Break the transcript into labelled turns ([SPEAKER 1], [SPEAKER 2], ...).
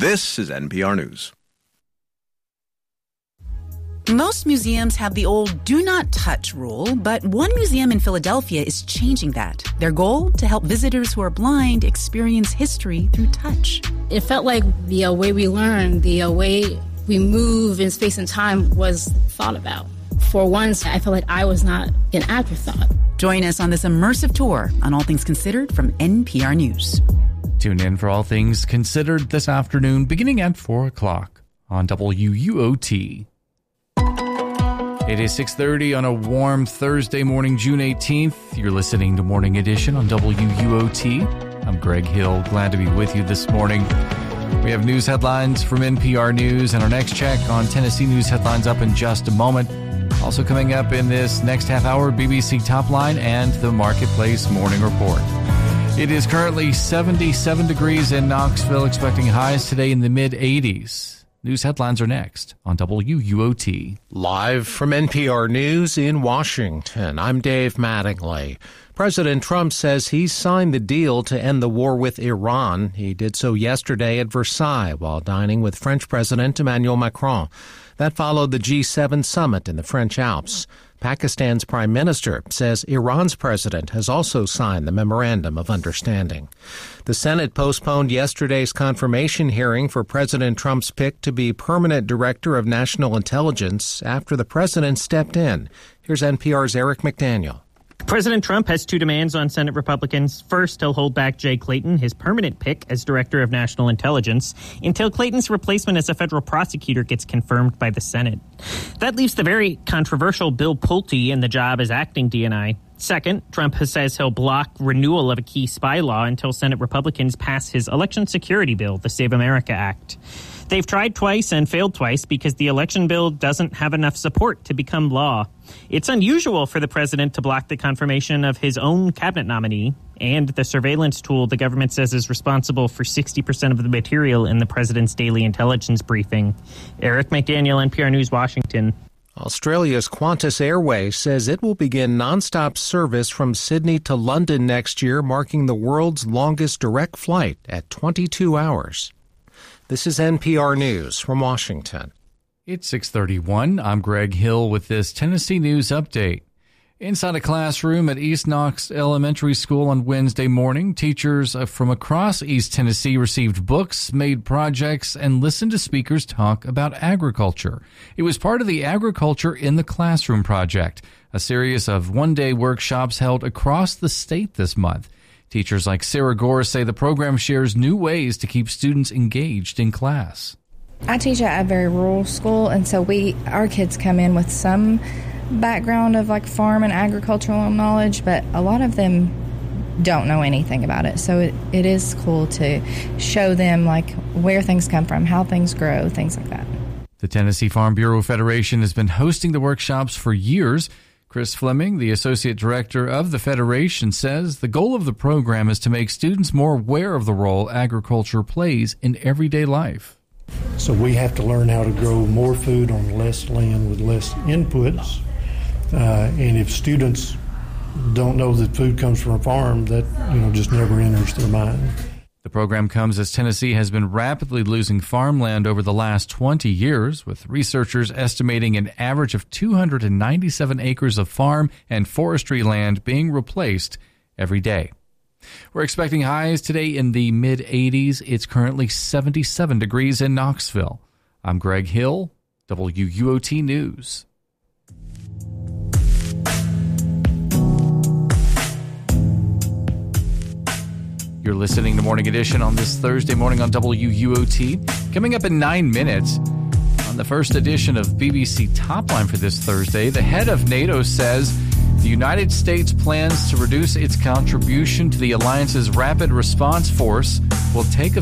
[SPEAKER 1] This is NPR News.
[SPEAKER 2] Most museums have the old do not touch rule, but one museum in Philadelphia is changing that. Their goal? To help visitors who are blind experience history through touch.
[SPEAKER 3] It felt like the way we learn, the way we move in space and time was thought about. For once, I felt like I was not an afterthought.
[SPEAKER 2] Join us on this immersive tour on All Things Considered from NPR News.
[SPEAKER 4] Tune in for All Things Considered this afternoon, beginning at 4 o'clock on WUOT. It is 6:30 on a warm Thursday morning, June 18th. You're listening to Morning Edition on WUOT. I'm Greg Hill. Glad to be with you this morning. We have news headlines from NPR News, and our next check on Tennessee news headlines up in just a moment. Also coming up in this next half hour, BBC Top Line and the Marketplace Morning Report. It is currently 77 degrees in Knoxville, expecting highs today in the mid-80s. News headlines are next on WUOT.
[SPEAKER 5] Live from NPR News in Washington, I'm Dave Mattingly. President Trump says he's signed the deal to end the war with Iran. He did so yesterday at Versailles while dining with French President Emmanuel Macron. That followed the G7 summit in the French Alps. Pakistan's prime minister says Iran's president has also signed the Memorandum of Understanding. The Senate postponed yesterday's confirmation hearing for President Trump's pick to be permanent director of national intelligence after the president stepped in. Here's NPR's Eric McDaniel.
[SPEAKER 6] President Trump has two demands on Senate Republicans. First, he'll hold back Jay Clayton, his permanent pick as Director of National Intelligence, until Clayton's replacement as a federal prosecutor gets confirmed by the Senate. That leaves the very controversial Bill Pulte in the job as acting DNI. Second, Trump says he'll block renewal of a key spy law until Senate Republicans pass his election security bill, the Save America Act. They've tried twice and failed twice because the election bill doesn't have enough support to become law. It's unusual for the president to block the confirmation of his own cabinet nominee and the surveillance tool the government says is responsible for 60% of the material in the president's daily intelligence briefing. Eric McDaniel, NPR News, Washington.
[SPEAKER 5] Australia's Qantas Airways says it will begin nonstop service from Sydney to London next year, marking the world's longest direct flight at 22 hours. This is NPR News from Washington.
[SPEAKER 4] It's 6:31. I'm Greg Hill with this Tennessee News Update. Inside a classroom at East Knox Elementary School on Wednesday morning, teachers from across East Tennessee received books, made projects, and listened to speakers talk about agriculture. It was part of the Agriculture in the Classroom project, a series of one-day workshops held across the state this month. Teachers like Sarah Gore say the program shares new ways to keep students engaged in class.
[SPEAKER 7] I teach at a very rural school, and so our kids come in with some background of like farm and agricultural knowledge, but a lot of them don't know anything about it. So it is cool to show them like where things come from, how things grow, things like that.
[SPEAKER 4] The Tennessee Farm Bureau Federation has been hosting the workshops for years. Chris Fleming, the associate director of the Federation, says the goal of the program is to make students more aware of the role agriculture plays in everyday life.
[SPEAKER 8] So we have to learn how to grow more food on less land with less inputs. And if students don't know that food comes from a farm, that just never enters their mind.
[SPEAKER 4] The program comes as Tennessee has been rapidly losing farmland over the last 20 years, with researchers estimating an average of 297 acres of farm and forestry land being replaced every day. We're expecting highs today in the mid-80s. It's currently 77 degrees in Knoxville. I'm Greg Hill, WUOT News. You're listening to Morning Edition on this Thursday morning on WUOT. Coming up in 9 minutes, on the first edition of BBC Top Line for this Thursday, the head of NATO says the United States plans to reduce its contribution to the alliance's rapid response force will take